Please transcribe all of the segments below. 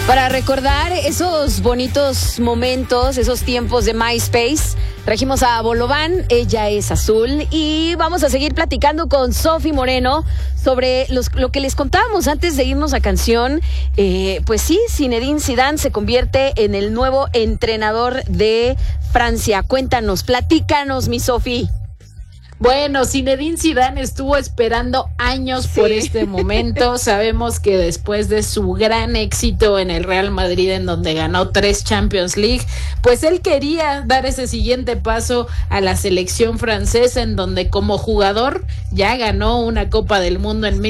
Para recordar esos bonitos momentos, esos tiempos de MySpace, trajimos a Bolovan, ella es azul, y vamos a seguir platicando con Sofi Moreno sobre lo que les contábamos antes de irnos a canción. Pues sí, Zinedine Zidane se convierte en el nuevo entrenador de Francia. Cuéntanos, platícanos, mi Sofi. Bueno, Zinedine Zidane estuvo esperando años por este momento. Sabemos que después de su gran éxito en el Real Madrid, en donde ganó 3 Champions League, pues él quería dar ese siguiente paso a la selección francesa, en donde como jugador ya ganó una Copa del Mundo en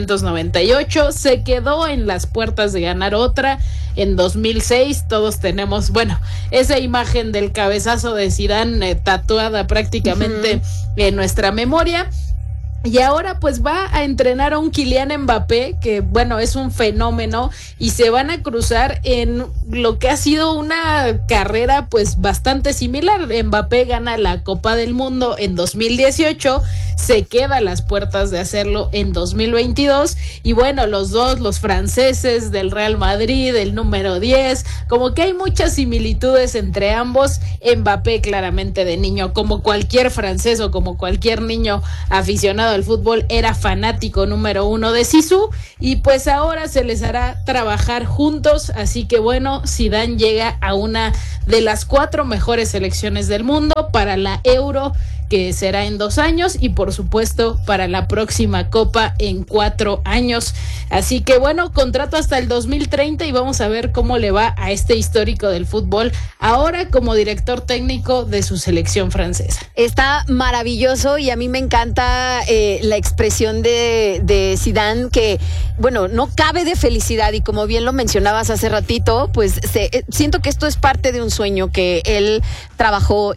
1998, se quedó en las puertas de ganar otra en 2006. Todos tenemos, esa imagen del cabezazo de Zidane tatuada prácticamente en nuestra memoria. Y ahora pues va a entrenar a un Kylian Mbappé, que es un fenómeno, y se van a cruzar en lo que ha sido una carrera pues bastante similar. Mbappé gana la Copa del Mundo en 2018, se queda a las puertas de hacerlo en 2022, y los franceses del Real Madrid, el número 10, como que hay muchas similitudes entre ambos. Mbappé claramente de niño, como cualquier francés o como cualquier niño aficionado al fútbol, era fanático número 1 de Zizou, y pues ahora se les hará trabajar juntos. Así que Zidane llega a una de las 4 mejores selecciones del mundo para la Euro, que será en 2 años, y por supuesto para la próxima Copa en 4 años. Así que contrato hasta el 2030, y vamos a ver cómo le va a este histórico del fútbol ahora como director técnico de su selección francesa. Está maravilloso, y a mí me encanta la expresión de Zidane, que no cabe de felicidad, y como bien lo mencionabas hace ratito, pues siento que esto es parte de un sueño que él trabajó,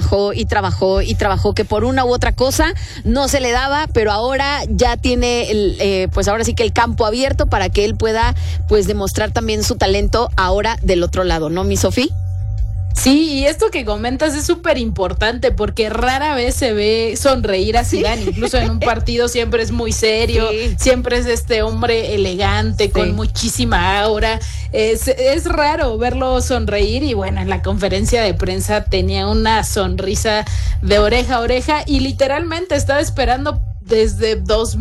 que por una u otra cosa no se le daba, pero ahora ya tiene ahora sí que el campo abierto para que él pueda pues demostrar también su talento ahora del otro lado, ¿no, mi Sofi? Sí, y esto que comentas es súper importante, porque rara vez se ve sonreír a Zidane, incluso en un partido siempre es muy serio, siempre es este hombre elegante, con muchísima aura. Es raro verlo sonreír, y en la conferencia de prensa tenía una sonrisa de oreja a oreja, y literalmente estaba esperando desde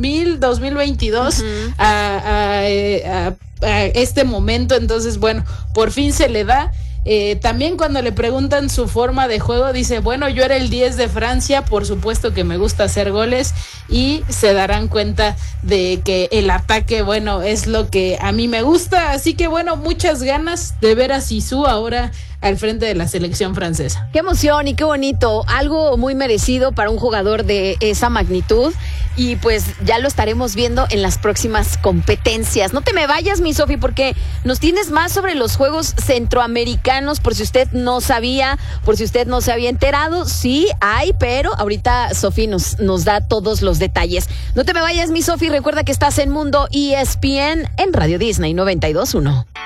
2022 a este momento. Entonces, por fin se le da. También cuando le preguntan su forma de juego, dice, yo era el 10 de Francia, por supuesto que me gusta hacer goles, y se darán cuenta de que el ataque, es lo que a mí me gusta. Así que muchas ganas de ver a Zizou ahora al frente de la selección francesa. Qué emoción y qué bonito, algo muy merecido para un jugador de esa magnitud, y pues ya lo estaremos viendo en las próximas competencias. No te me vayas, mi Sofi, porque nos tienes más sobre los Juegos Centroamericanos, por si usted no sabía, por si usted no se había enterado. Sí hay, pero ahorita Sofi nos da todos los detalles. No te me vayas, mi Sofi, recuerda que estás en Mundo ESPN en Radio Disney 92.1.